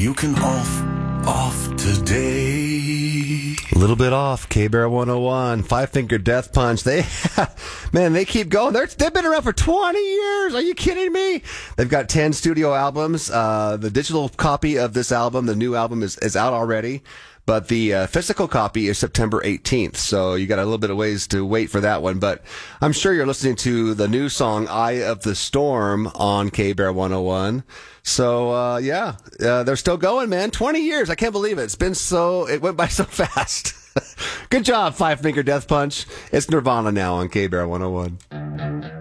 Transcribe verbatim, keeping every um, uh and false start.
You can off, off today. A little bit off. K-Bear one oh one. Five Finger Death Punch. They, man, they keep going. They're, they've been around for twenty years. Are you kidding me? They've got ten studio albums. Uh, the digital copy of this album, the new album, is, is out already. But the uh, physical copy is September eighteenth, so you got a little bit of ways to wait for that one. But I'm sure you're listening to the new song, Eye of the Storm, on K-Bear one oh one. So, uh, yeah, uh, they're still going, man. twenty years. I can't believe it. It's been so, it went by so fast. Good job, Five Finger Death Punch. It's Nirvana now on K-Bear one oh one.